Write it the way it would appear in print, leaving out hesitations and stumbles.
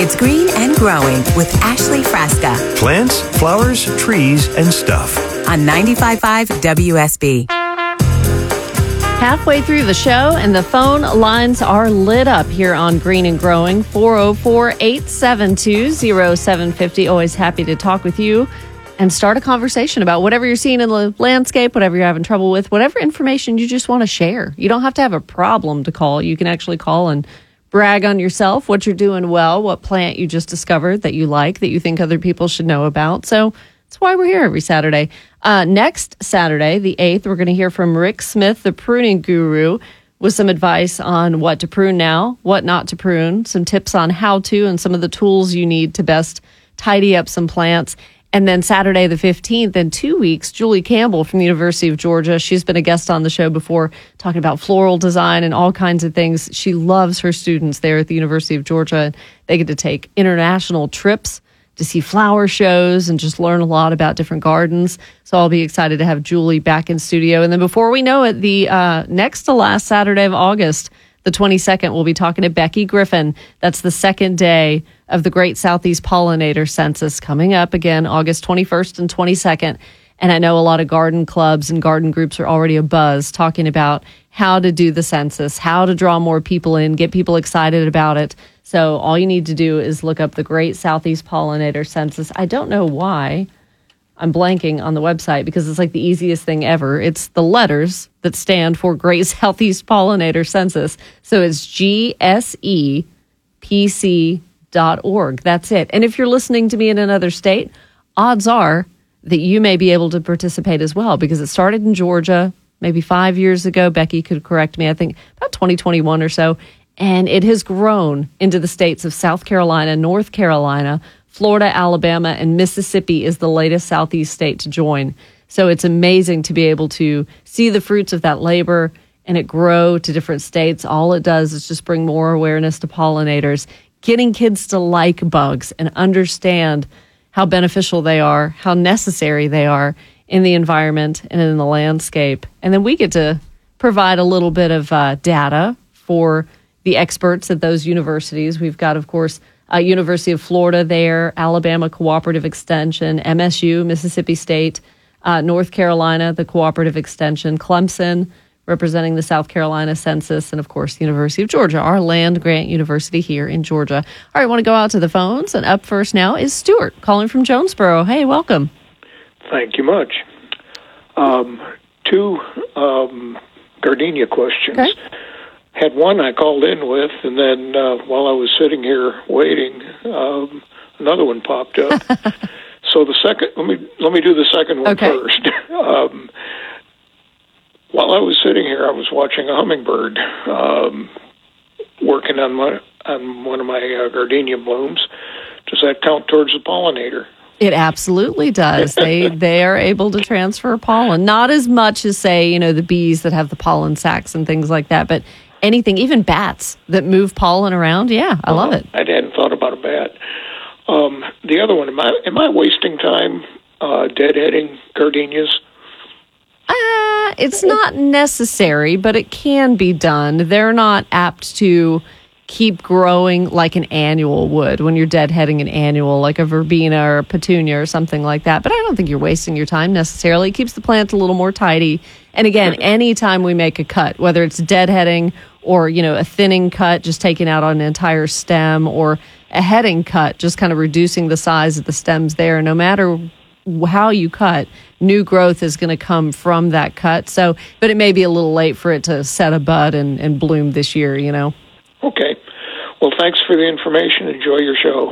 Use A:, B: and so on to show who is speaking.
A: It's Green and Growing with Ashley Frasca
B: Plants, flowers, trees, and stuff.
A: on 95.5 WSB.
C: Halfway through the show, and the phone lines are lit up here on Green and Growing. 404-872-0750. Always happy to talk with you and start a conversation about whatever you're seeing in the landscape, whatever you're having trouble with, whatever information you just want to share. You don't have to have a problem to call. You can actually call and brag on yourself, what you're doing well, what plant you just discovered that you like, that you think other people should know about. So that's why we're here every Saturday. Next Saturday, the 8th, we're going to hear from Rick Smith, the pruning guru, with some advice on what to prune now, what not to prune, some tips on how to, and some of the tools you need to best tidy up some plants. And then Saturday the 15th, in 2 weeks, Julie Campbell from the University of Georgia. She's been a guest on the show before, talking about floral design and all kinds of things. She loves her students there at the University of Georgia. They get to take international trips to see flower shows and just learn a lot about different gardens. So I'll be excited to have Julie back in studio. And then before we know it, the next to last Saturday of August, the 22nd, we'll be talking to Becky Griffin. That's the second day of the Great Southeast Pollinator Census coming up again, August 21st and 22nd. And I know a lot of garden clubs and garden groups are already abuzz talking about how to do the census, how to draw more people in, get people excited about it. So all you need to do is look up the Great Southeast Pollinator Census. I don't know why I'm blanking on the website, because it's like the easiest thing ever. It's the letters that stand for Great Southeast Pollinator Census. So it's GSEPC.org. That's it. And if you're listening to me in another state, odds are that you may be able to participate as well, because it started in Georgia maybe 5 years ago. Becky could correct me, I think about 2021 or so. And it has grown into the states of South Carolina, North Carolina, Florida, Alabama, and Mississippi is the latest Southeast state to join. So it's amazing to be able to see the fruits of that labor and it grow to different states. All it does is just bring more awareness to pollinators, getting kids to like bugs and understand how beneficial they are, how necessary they are in the environment and in the landscape. And then we get to provide a little bit of data for the experts at those universities. We've got, of course, University of Florida there, Alabama Cooperative Extension, MSU, Mississippi State, North Carolina, the Cooperative Extension, Clemson, representing the South Carolina Census, and, of course, the University of Georgia, our land-grant university here in Georgia. All right, I want to go out to the phones, and up first now is Stuart, calling from Jonesboro. Hey, welcome.
D: Thank you much. Two gardenia questions. Okay. Had one I called in with, and then while I was sitting here waiting, another one popped up. So the second, let me do the second one first. While I was sitting here, I was watching a hummingbird working on one of my gardenia blooms. Does that count towards the pollinator?
C: It absolutely does. They are able to transfer pollen, not as much as, say, the bees that have the pollen sacs and things like that, but anything, even bats that move pollen around. Yeah, I love it.
D: I hadn't thought about a bat. The other one, am I wasting time deadheading gardenias?
C: It's not necessary, but it can be done. They're not apt to keep growing like an annual would when you're deadheading an annual, like a verbena or a petunia or something like that. But I don't think you're wasting your time necessarily. It keeps the plant a little more tidy. And again, anytime we make a cut, whether it's deadheading or, a thinning cut, just taking out an entire stem, or a heading cut, just kind of reducing the size of the stems there, no matter how you cut, new growth is going to come from that cut. So, but it may be a little late for it to set a bud and bloom this year,
D: Okay. Well, thanks for the information. Enjoy your show.